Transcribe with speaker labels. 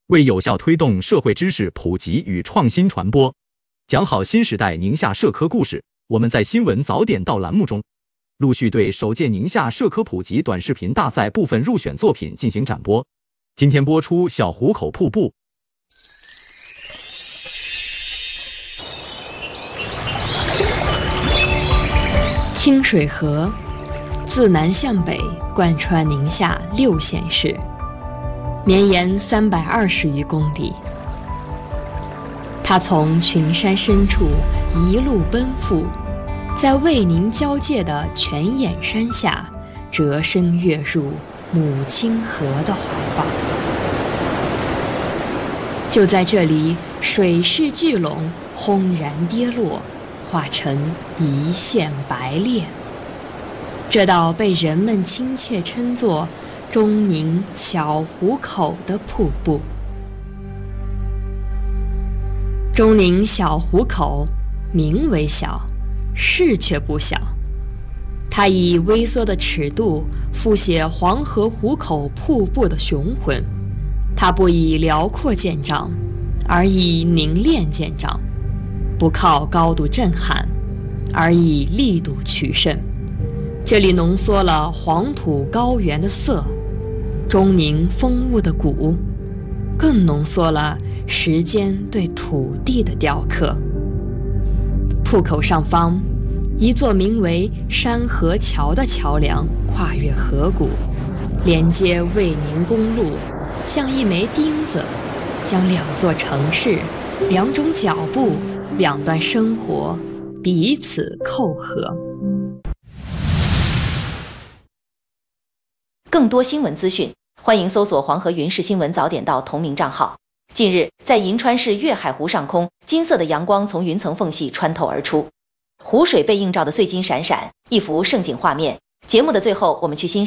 Speaker 1: 为有效推动社会知识普及与创新传播，讲好新时代宁夏社科故事，我们在新闻早点到栏目中，陆续对首届宁夏社科普及短视频大赛部分入选作品进行展播。今天播出小湖口瀑布。
Speaker 2: 清水河自南向北贯穿宁夏6县市，绵延320余公里。它从群山深处一路奔赴，在渭宁交界的泉眼山下折身跃入母亲河的怀抱。就在这里，水势聚拢，轰然跌落，化成一线白练。这道被人们亲切称作中宁小湖口的瀑布。中宁小湖口名为小，势却不小。它以微缩的尺度复写黄河湖口瀑布的雄浑。它不以辽阔见长，而以凝练见长；不靠高度震撼，而以力度取胜。这里浓缩了黄土高原的色，中宁风物的骨，更浓缩了时间对土地的雕刻。瀑口上方，一座名为山河桥的桥梁跨越河谷，连接渭宁公路，像一枚钉子，将2座城市、2种脚步、2段生活彼此扣合。
Speaker 3: 更多新闻资讯，欢迎搜索黄河云视新闻早点到同名账号。近日，在银川市月海湖上空，金色的阳光从云层缝隙穿透而出，湖水被映照的碎金闪闪，一幅盛景画面。节目的最后，我们去欣赏